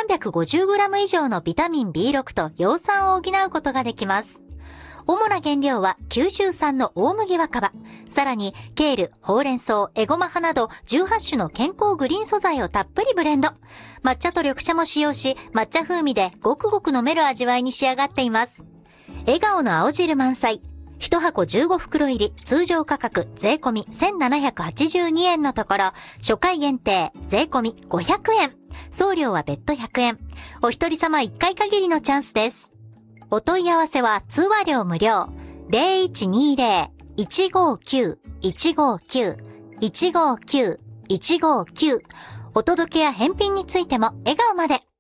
350g 以上のビタミン B6 と葉酸を補うことができます。主な原料は九州産の大麦若葉、さらにケール、ほうれん草、エゴマ葉など18種の健康グリーン素材をたっぷりブレンド。抹茶と緑茶も使用し、抹茶風味でごくごく飲める味わいに仕上がっています。笑顔の青汁満載。1箱15袋入り、通常価格税込み1782円のところ、初回限定税込み500円。送料は別途100円。お一人様1回限りのチャンスです。お問い合わせは通話料無料。0120-159-159-159-159。お届けや返品についても笑顔まで。